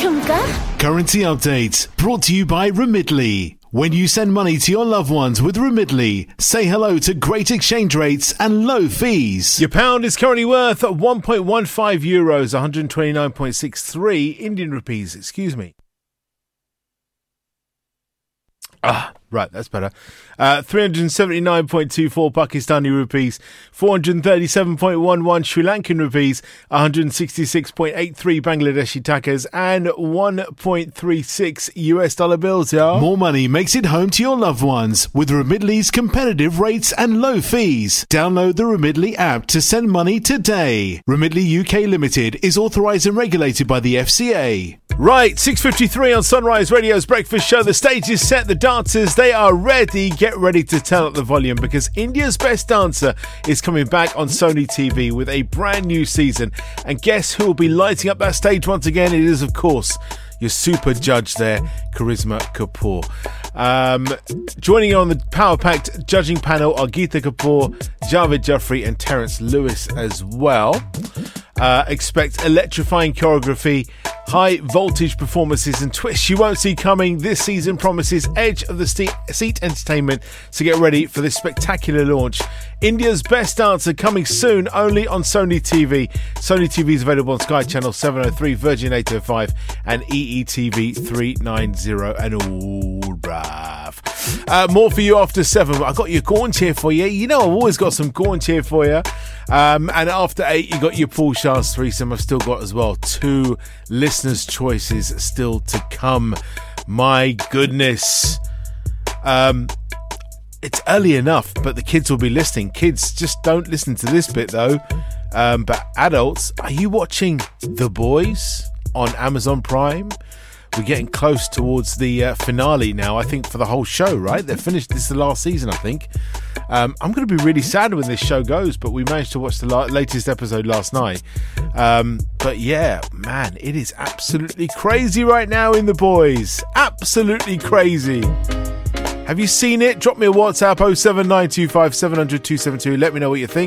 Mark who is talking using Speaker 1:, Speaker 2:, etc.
Speaker 1: Chumka.
Speaker 2: Currency update brought to you by Remitly. When you send money to your loved ones with Remitly, say hello to great exchange rates and low fees.
Speaker 3: Your pound is currently worth 1.15 euros, 129.63 Indian rupees, excuse me. Right, that's better. 379.24 Pakistani rupees, 437.11 Sri Lankan rupees, 166.83 Bangladeshi takas, and 1.36 US dollar bills, y'all.
Speaker 2: More money makes it home to your loved ones with Remitly's competitive rates and low fees. Download the Remitly app to send money today. Remitly UK Limited is authorised and regulated by the FCA.
Speaker 3: Right, 6:53 on Sunrise Radio's Breakfast Show. The stage is set, the dancers, they are ready. Get ready to turn up the volume because India's Best Dancer is coming back on Sony TV with a brand new season. And guess who will be lighting up that stage once again? It is, of course, your super judge there, Karisma Kapoor. Joining you on the power-packed judging panel are Geeta Kapoor, Javed Jaffrey and Terence Lewis as well. Expect electrifying choreography, high voltage performances and twists you won't see coming. This season promises edge of the seat entertainment, so get ready for this spectacular launch. India's Best Dancer coming soon only on Sony TV. Sony TV is available on Sky Channel 703, Virgin 805 and EETV 390 and all bruv. More for you after 7. I got your Gaunch here for you. You know I've always got some Gaunch here for you. And after 8 you got your Paul Shah's threesome. I've still got as well 2 listeners' choices still to come. My goodness. It's early enough, but the kids will be listening. Kids, just don't listen to this bit though. But adults, are you watching The Boys on Amazon Prime? We're getting close towards the finale now, I think, for the whole show, right? They're finished. This is the last season, I think. I'm going to be really sad when this show goes, but we managed to watch the latest episode last night. But yeah, man, it is absolutely crazy right now in The Boys. Absolutely crazy. Have you seen it? Drop me a WhatsApp 07925 700 272. Let me know what you think.